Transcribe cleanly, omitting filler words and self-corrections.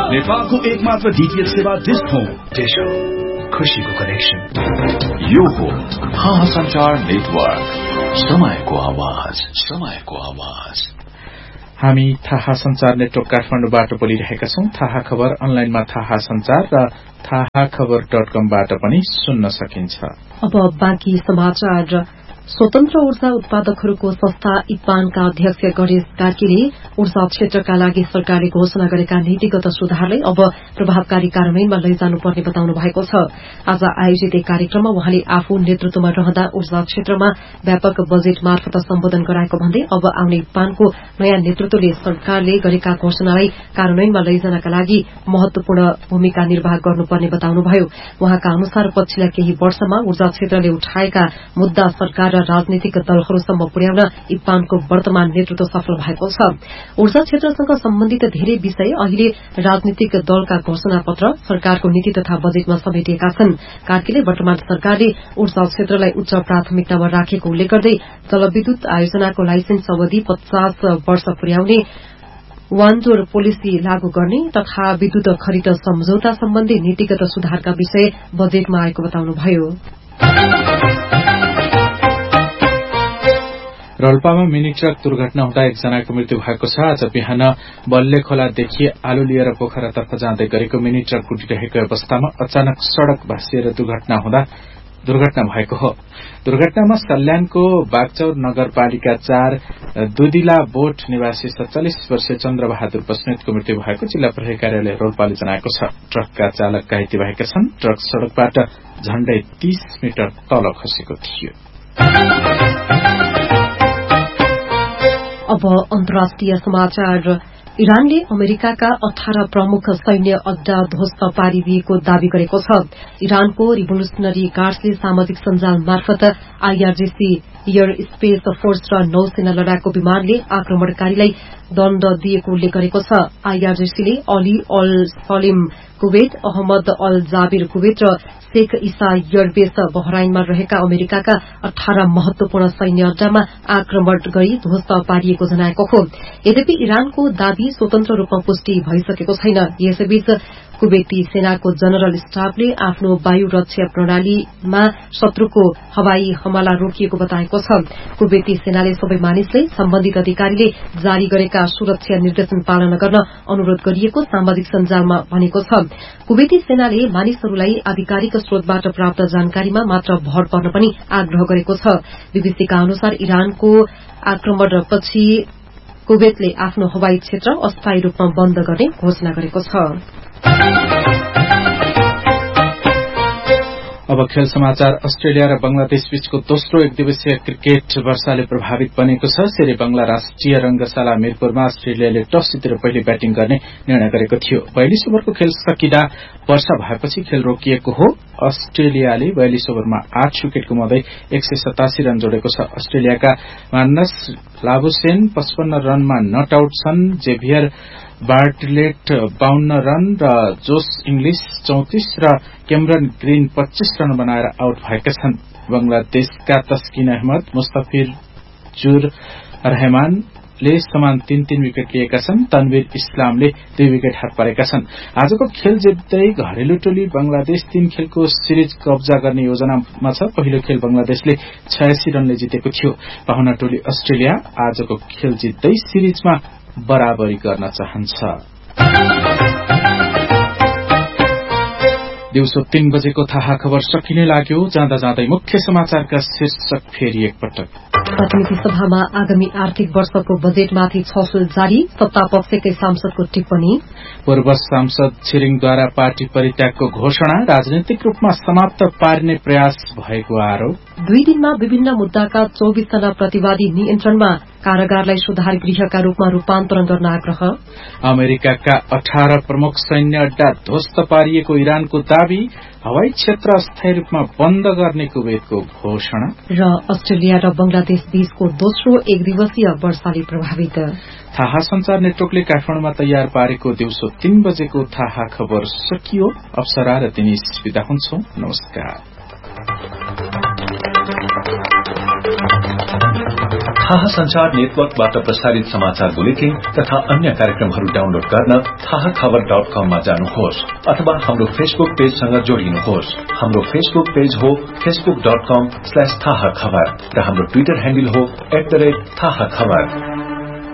नेपालको एकमात्र डीटीएच सेवा डिश होम। डिश होम, खुशीको कनेक्सन। यो हो थाहा संचार नेटवर्क, समयको आवाज, समयको आवाज। हामी थाहा संचार नेटवर्क काठमाडौँबाट बोलिरहेका छौं। थाहा खबर अनलाइनमा थाहा संचार र थाहाखबर.com-बाट पनि सुन्न सकिन्छ। अब बाँकी समाचार। स्वतन्त्र ऊर्जा उत्पादकहरूको संस्था इप्पानका अध्यक्ष गणेश कार्कीले ऊर्जा क्षेत्रका लागि सरकारले घोषणा गरेका नीतिगत सुधारलाई अब प्रभावकारी कार्यान्वयनमा लैजानुपर्ने बताउनु भएको छ। आज आयोजित एक कार्यक्रममा उहाँले आफू नेतृत्वमा रहँदा ऊर्जा क्षेत्रमा व्यापक बजेट मार्फत सम्बोधन गराएको भन्दै अब आउने इप्पानको नयाँ नेतृत्वले सरकारले गरेका घोषणालाई कार्यान्वयनमा लैजानका लागि महत्वपूर्ण भूमिका निर्वाह गर्नुपर्ने बताउनुभयो। उहाँका अनुसार पछिल्ला केही वर्षमा ऊर्जा क्षेत्रले उठाएका मुद्दा सरकार र राजनीतिक दलहरूसम्म पुर्याउन इप्पानको वर्तमान नेतृत्व सफल भएको छ। ऊर्जा क्षेत्रसँग सम्बन्धित धेरै विषय अहिले राजनीतिक दलका घोषणा पत्र, सरकारको नीति तथा बजेटमा समेटिएका छन्। कार्कीले वर्तमान सरकारले ऊर्जा क्षेत्रलाई उच्च प्राथमिकतामा राखेको उल्लेख गर्दै जलविद्युत आयोजनाको लाइसेन्स अवधि 50 वर्ष पुर्याउने, वानजोर पोलिसी लागू गर्ने तथा विद्युत खरिद सम्झौता सम्बन्धी नीतिगत सुधारका विषय बजेटमा आएको बताउनुभयो। रोल्पामा मिनी ट्रक दुर्घटना हुँदा एकजनाको मृत्यु भएको छ। आज बिहान बल्ले खोलादेखि आलु लिएर पोखरातर्फ जाँदै गरेको मिनी ट्रक कुटिरहेको अवस्थामा अचानक सड़क भाँसिएर दुर्घटना भएको हो। दुर्घटनामा सल्यानको बागचौर नगरपालिका 4 दुदिला बोट निवासी 47 वर्षीय चन्द्रबहादुर बस्नेतको मृत्यु भएको जिल्ला प्रहरी कार्यालय रोल्पाले जनाएको छ। ट्रकका चालक घाइते भएका छन्। ट्रक सड़कबाट झण्डै 30 मिटर तल खसेको थियो। अब अन्तर्राष्ट्रिय समाचार। इरानले अमेरिकाका 18 प्रमुख सैन्य अड्डा ध्वस्त पारिदिएको दावी गरेको छ। इरानको रिभोल्युसनरी गार्ड्सले सामाजिक सञ्जाल मार्फत आईआरजीसी एयर स्पेस फोर्स र नौसेना लडाकु विमानले आक्रमणकारीलाई दण्ड दिएको उल्लेख गरेको छ। आईआरजीसीले अली अल सलिम कुवेत, अहमद अल जाबिर कुवेत र शेख ईसा एयरबेस बहराइनमा रहेका अमेरिकाका 18 महत्वपूर्ण सैन्य अड्डामा आक्रमण गरी ध्वस्त पारिएको जनाएको हो। यद्यपि इरानको दावी स्वतन्त्र रूपमा पुष्टि भइसकेको छैन। यसैबीच कुवेती सेनाको जनरल स्टाफले आफ्नो वायु रक्षा प्रणालीमा शत्रुको हवाई हमला रोकिएको बताएको छ। कुवेती सेनाले सबै मानिसलाई सम्बन्धित अधिकारीले जारी गरेका सुरक्षा निर्देशन पालना गर्न अनुरोध गरिएको सामाजिक सञ्जालमा भनेको छ। कुवेती सेनाले मानिसहरूलाई आधिकारिक स्रोतबाट प्राप्त जानकारीमा मात्र भर पर्न पनि आग्रह गरेको छ। बीबीसीका अनुसार इरानको आक्रमणपछि कुवेतले आफ्नो हवाई क्षेत्र अस्थायी रूपमा बन्द गर्ने घोषणा गरेको छ। अब खेल समाचार। अस्ट्रेलिया र बंगलादेश बीचको दोस्रो एकदिवसीय क्रिकेट वर्षाले प्रभावित बनेको छ। शेरे बंगला राष्ट्रिय रंगशाला मिरपुरमा अस्ट्रेलियाले टस जितेर पहिले ब्याटिङ गर्ने निर्णय गरेको थियो। 42 ओभरको खेल सकिँदा वर्षा भएपछि खेल रोकिएको हो। अस्ट्रेलियाले 42 ओभरमा 8 विकेट गुमाउँदै 187 रन जोडेको छ। अस्ट्रेलियाका मार्नस लाबुसेन 55 रनमा नट आउट छन्। जेभियर बार्टलेट 52 रन र जोस इंग्लिश 34 र कैमरन ग्रीन 25 रन बनाएर आउट भएका छन्। बंगलादेशका तस्किन अहमद, मुस्तफिजुर रहमानले समान 3-3 विकेट लिएका छन्। तनवीर इस्लामले 2 विकेट हात पारेका छन्। आजको खेल जित्दै घरेलु टोली बंगलादेश 3 खेलको सिरिज कब्जा गर्ने योजनामा छ। पहिलो खेल बंगलादेशले 86 रनले जितेको थियो। पाहुना टोली अस्ट्रेलिया आजको खेल जित्दै सिरिजमा बराबरी गर्न चाहन्छ। दिउँसो 3 बजेको थाहा खबर सकिने लाग्यो। जाँदा जाँदै मुख्य समाचारका शीर्षक फेरि एकपटक। प्रतिनिधि सभामा आगामी आर्थिक वर्षको बजेटमाथि छलफल जारी, सत्तापक्षकै सांसदको टिप्पणी। पूर्व सांसद छिरिङद्वारा पार्टी परित्यागको घोषणा, राजनैतिक रूपमा समाप्त पार्ने प्रयास भएको आरोप। 2 दिनमा विभिन्न मुद्दाका 24 जना प्रतिवादी नियन्त्रणमा, कारागारलाई सुधार गृहका रूपमा रूपान्तरण गर्न आग्रह। अमेरिकाका 18 प्रमुख सैन्य अड्डा ध्वस्त पारिएको इरानको दावी, हवाई क्षेत्र अस्थायी रूपमा बन्द गर्ने कुवेतको घोषणा। र अस्ट्रेलिया र बंगलादेश बीचको दोस्रो एकदिवसीय वर्षाले प्रभावित। थाहा संचार नेटवर्कले काठमाडौँमा तयार पारेको दिउँसो 3 बजेको थाहा खबर सकियो। अप्सरा र दिनेश बिदा हुन्छौं। नमस्कार। थाहा संचार नेटवर्कबाट प्रसारित समाचार बुलेटिन तथा अन्य कार्यक्रमहरू डाउनलोड गर्न थाहाखबर.com मा जानुहोस् अथवा हाम्रो फेसबुक पेजसँग जोडिनुहोस्। हाम्रो फेसबुक पेज हो facebook.com/थाहाखबर र हाम्रो ट्विटर ह्यान्डल हो @थाहाखबर।